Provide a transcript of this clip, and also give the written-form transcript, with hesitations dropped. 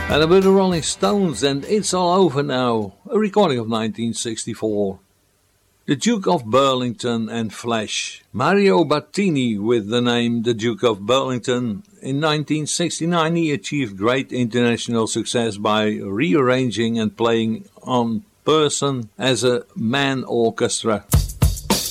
And about the Rolling Stones and It's All Over Now, a recording of 1964. The Duke of Burlington and Flash. Mario Battini with the name The Duke of Burlington. In 1969 he achieved great international success by rearranging and playing on person as a man orchestra.